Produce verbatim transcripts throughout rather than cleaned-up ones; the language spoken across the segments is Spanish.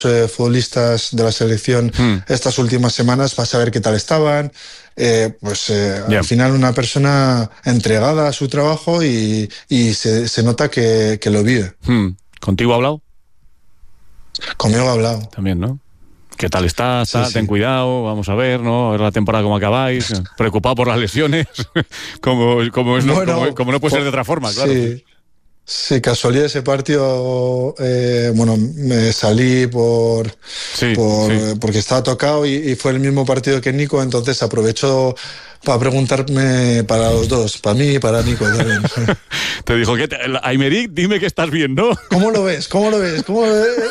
eh, futbolistas de la selección mm. estas últimas semanas para saber qué tal estaban. Eh, pues eh, yeah. al final una persona entregada a su trabajo y, y se, se nota que, que lo vive. Mm. ¿Contigo ha hablado? Conmigo ha hablado. También, ¿no? ¿Qué tal estás? Sí, sí. Ten cuidado, vamos a ver, ¿no? A ver la temporada cómo acabáis. Preocupado por las lesiones, como, como, es, bueno, no, como, como no puede ser de otra forma, claro. Sí. Sí, casualidad ese partido, eh, bueno, me salí por, sí, por sí. porque estaba tocado y, y fue el mismo partido que Nico, entonces aprovecho para preguntarme para los dos, para mí y para Nico también. Te dijo, ¿qué te, Aymeric, dime que estás bien, ¿no? ¿Cómo lo ves? ¿Cómo lo ves? ¿Cómo lo ves?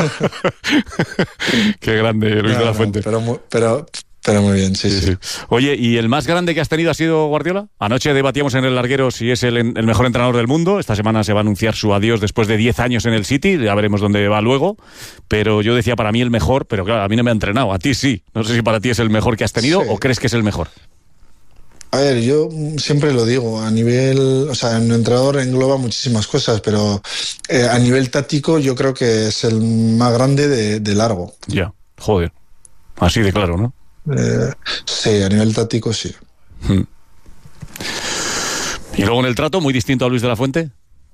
Qué grande, Luis no, de la Fuente. No, pero, pero, pero muy bien, sí, sí, sí. sí. Oye, ¿y el más grande que has tenido ha sido Guardiola? Anoche debatíamos en el larguero si es el, el mejor entrenador del mundo. Esta semana se va a anunciar su adiós después de diez años en el City. Ya veremos dónde va luego. Pero yo decía para mí el mejor, pero claro, a mí no me ha entrenado. A ti sí. No sé si para ti es el mejor que has tenido sí. o crees que es el mejor. A ver, yo siempre lo digo, a nivel, o sea, un entrenador engloba muchísimas cosas, pero eh, a nivel táctico yo creo que es el más grande de, de largo. Ya, joder. Así de claro, ¿no? Eh, sí, a nivel táctico sí. Hmm. ¿Y luego en el trato, muy distinto a Luis de la Fuente?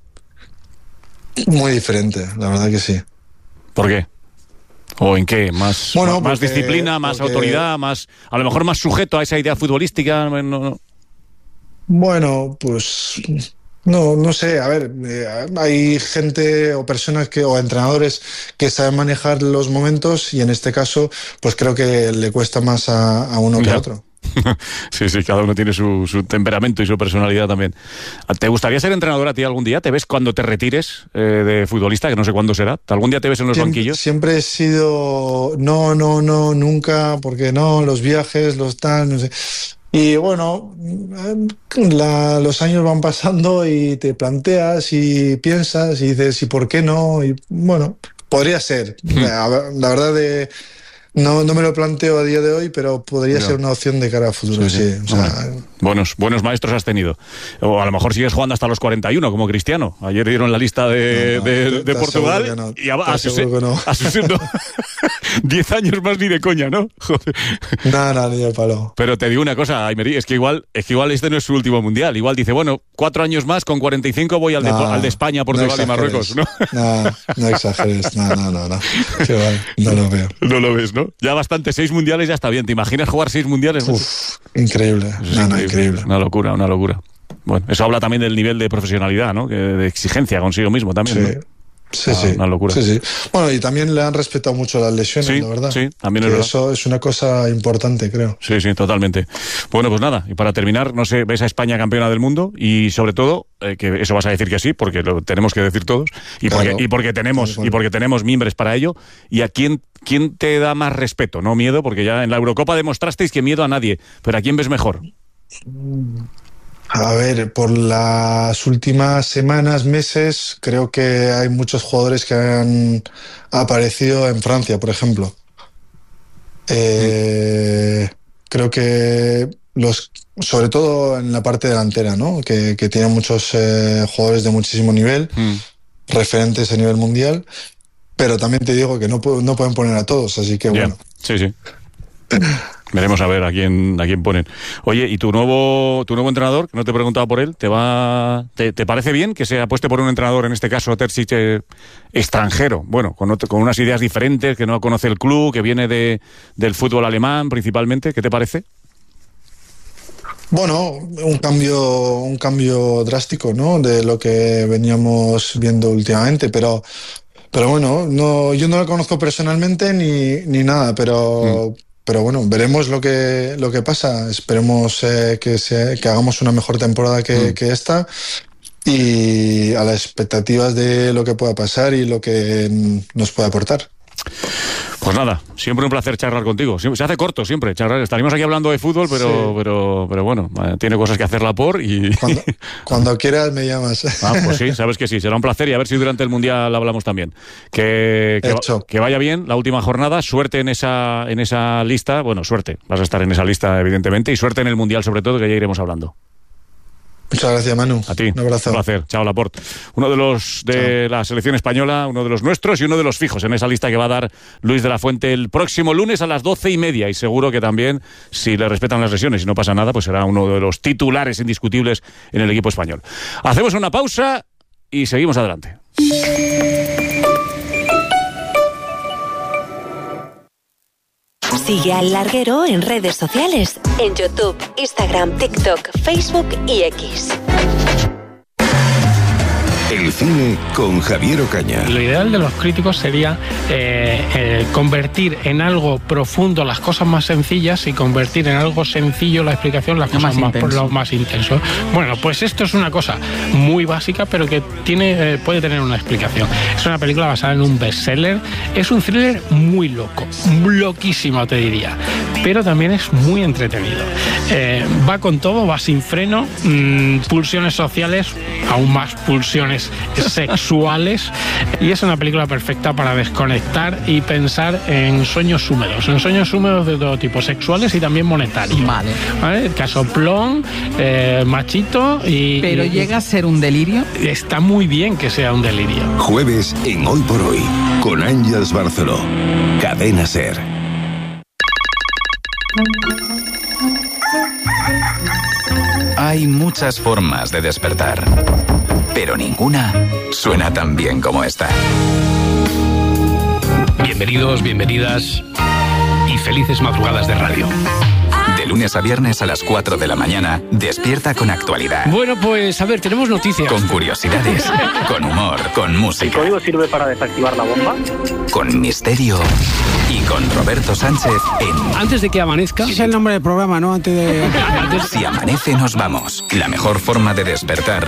Muy diferente, la verdad que sí. ¿Por qué? ¿O en qué? ¿Más, bueno, más porque, disciplina, más porque... autoridad, más a lo mejor más sujeto a esa idea futbolística? No, no. Bueno, pues no, no sé, a ver, eh, hay gente o personas que o entrenadores que saben manejar los momentos y en este caso pues creo que le cuesta más a, a uno que ya. a otro. Sí, sí, cada uno tiene su, su temperamento y su personalidad también. ¿Te gustaría ser entrenador a ti algún día? ¿Te ves cuando te retires eh, de futbolista? Que no sé cuándo será. ¿Algún día te ves en los siempre, banquillos? Siempre he sido no, no, no, nunca, porque no, los viajes, los tal, no sé. Y bueno, la, los años van pasando y te planteas y piensas y dices, ¿y por qué no? Y bueno, podría ser. Hmm. La, la verdad de... No, no me lo planteo a día de hoy, pero podría no. ser una opción de cara a futuro, sí. sí. sí. O sea, buenos, buenos maestros has tenido. O a lo mejor sigues jugando hasta los cuarenta y uno, como Cristiano. Ayer dieron la lista de, no, no, de, de, de Portugal no. y a, a sus no. diez años más ni de coña, ¿no? Joder. No, no, ni de palo. Pero te digo una cosa, Aymeric, es que igual, es que igual este no es su último mundial. Igual dice, bueno, cuatro años más, con cuarenta y cinco voy al de, al de España, Portugal no y Marruecos, ¿no? No, no exageres, no, no, no, no. Qué vale, no lo veo. No lo ves, ¿no? Ya bastante, seis mundiales ya está bien. ¿Te imaginas jugar seis mundiales? Uf, increíble. No, increíble. no, increíble. Una locura, una locura. Bueno, eso habla también del nivel de profesionalidad, ¿no? De exigencia consigo mismo también, sí. ¿no? Sí, ah, sí. Una locura. Sí, sí. Bueno, y también le han respetado mucho las lesiones, sí, la verdad. Sí, también es que verdad. Eso es una cosa importante, creo. Sí, sí, totalmente. Bueno, pues nada, y para terminar, no sé, ¿ves a España campeona del mundo? Y sobre todo, eh, que eso vas a decir que sí, porque lo tenemos que decir todos, y porque, claro. y porque tenemos, sí, y porque tenemos miembros para ello. ¿Y a quién, quién te da más respeto? No miedo, porque ya en la Eurocopa demostrasteis que miedo a nadie, pero ¿a quién ves mejor? A ver, por las últimas semanas, meses, creo que hay muchos jugadores que han aparecido en Francia, por ejemplo. Eh, mm. Creo que los, sobre todo en la parte delantera, ¿no? Que, que tienen muchos eh, jugadores de muchísimo nivel, mm. referentes a nivel mundial, pero también te digo que no, no pueden poner a todos, así que yeah. bueno. Sí, sí. Veremos a ver a quién a quién ponen. Oye, ¿y tu nuevo tu nuevo entrenador, que no te he preguntado por él, te va te, te parece bien que se apueste por un entrenador, en este caso Terzic, eh, extranjero? Bueno, con, otro, con unas ideas diferentes, que no conoce el club, que viene de del fútbol alemán principalmente. ¿Qué te parece? Bueno, un cambio un cambio drástico, ¿no? De lo que veníamos viendo últimamente, pero pero bueno, no yo no lo conozco personalmente ni ni nada, pero mm. Pero bueno, veremos lo que lo que pasa. Esperemos eh, que, se, que hagamos una mejor temporada que, mm. que esta y a las expectativas de lo que pueda pasar y lo que nos pueda aportar. Pues nada, siempre un placer charlar contigo. Se hace corto siempre charlar. Estaríamos aquí hablando de fútbol, pero sí. pero pero bueno, tiene cosas que hacerla por y... Cuando, cuando quieras me llamas. Ah, pues sí, sabes que sí, será un placer y a ver si durante el Mundial hablamos también. Que, que, que vaya bien la última jornada, suerte en esa, en esa lista, bueno, suerte, vas a estar en esa lista evidentemente, y suerte en el Mundial sobre todo, que ya iremos hablando. Muchas gracias, Manu. A ti. Un abrazo. Un placer. Chao, Laporte. Uno de los de Chao. La selección española, uno de los nuestros y uno de los fijos en esa lista que va a dar Luis de la Fuente el próximo lunes a las doce y media. Y seguro que también, si le respetan las lesiones y no pasa nada, pues será uno de los titulares indiscutibles en el equipo español. Hacemos una pausa y seguimos adelante. Sigue al Larguero en redes sociales, en YouTube, Instagram, TikTok, Facebook y X. El cine con Javier Ocaña. Lo ideal de los críticos sería eh, eh, convertir en algo profundo las cosas más sencillas y convertir en algo sencillo la explicación las cosas más, más, lo más intenso. Bueno, pues esto es una cosa muy básica, pero que tiene eh, puede tener una explicación. Es una película basada en un bestseller. Es un thriller muy loco, loquísimo te diría, pero también es muy entretenido. Eh, va con todo, va sin freno, mmm, pulsiones sociales, aún más pulsiones sexuales, y es una película perfecta para desconectar y pensar en sueños húmedos, en sueños húmedos de todo tipo, sexuales y también monetarios. Vale. ¿Vale? Casoplón, eh, machito y... ¿Pero y, llega a ser un delirio? Está muy bien que sea un delirio. Jueves en Hoy por Hoy, con Ángels Barceló. Cadena SER. Hay muchas formas de despertar, pero ninguna suena tan bien como esta. Bienvenidos, bienvenidas y felices madrugadas de radio. De lunes a viernes a las cuatro de la mañana, despierta con actualidad. Bueno, pues a ver, tenemos noticias. Con curiosidades, con humor, con música. ¿El código sirve para desactivar la bomba? Con misterio y con Roberto Sánchez en... Antes de que amanezca... Ese es el nombre del programa, ¿no? Antes de... Si amanece nos vamos. La mejor forma de despertar